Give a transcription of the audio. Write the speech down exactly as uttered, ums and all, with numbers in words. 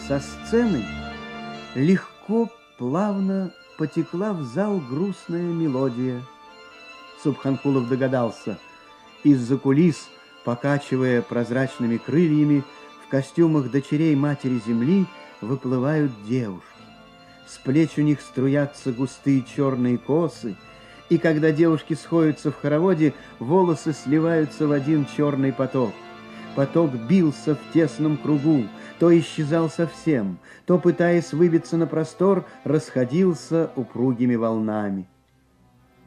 Со сцены легко, плавно потекла в зал грустная мелодия. Субханкулов догадался. Из-за кулис, покачивая прозрачными крыльями, в костюмах дочерей матери земли выплывают девушки. С плеч у них струятся густые черные косы, и когда девушки сходятся в хороводе, волосы сливаются в один черный поток. Поток бился в тесном кругу, то исчезал совсем, то, пытаясь выбиться на простор, расходился упругими волнами.